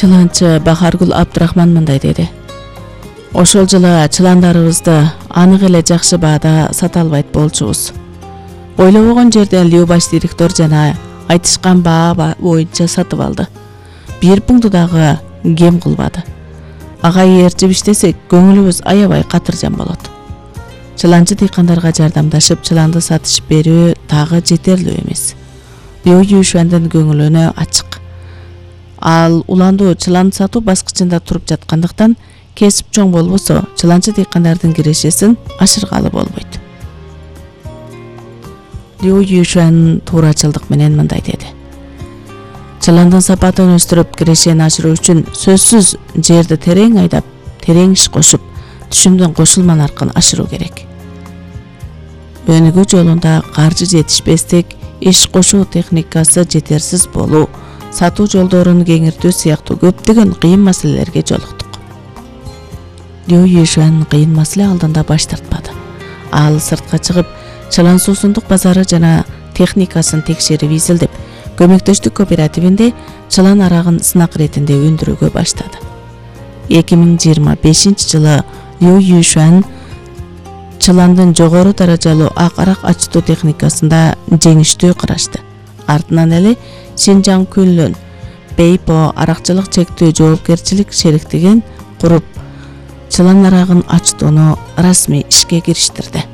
Чыланчы Бахаргул Абдрахман мындай деди. Ошол жылы чыландарыбызды анык эле жакшы баада сата албайт болчубуз. Ойлобогон жерден Любаш директор жана айтышкан баа боюнча сатып алды. Бир пункту дагы кем кылбады. Ага ээрчип иштесек, көңүлүбүз аябай катыржан болот. Чыланчы дыйкандарга жардамдашып, чыланды сатышып берүү дагы жетерлүү эмес. Liu Yuxuandын көңүлүнө ачык. Ал уланду чылан сатуу баскычында туруп жаткандыктан, кесип чоң болбосо, чыланчы дыйкандардын кирешесин ашыргалы болбойт. Liu Yuxuan туурачылдык менен мындай деди. Чыландын сапатын өстүрүп, кирешени ашыруу үчүн сөзсүз жерди терең айдап, терең иш кошуп, түшүмдүн кошулма наркын ашыруу керек. Өнүгүү жолунда каржы жетишпестик, иш кошуу техникасы жетерсиз болуу, сатуу жолдорун кеңиртүү сыяктуу көптөгөн кыйын маселелерге жолуктук. Liu Yuxuan кыйын маселе алдында баш тартпады. Ал сыртка чыгып, чылан суусундук базары жана техникасын текшерип изилдеп, көмөктөштүк кооперативинде чылан арагын сынак иретинде өндүрүүгө баштады. 2025 жылы Liu Yuxuan чыландын жогору даражалуу ак арак ачтуу техникасында жеңиштүү карашты. Артынан эле Шинжаң Күнлүн Бейпо аракчылык чектүү жоопкерчилик шериктигин куруп, чылан арагын ачтууну расмий ишке кириштирди.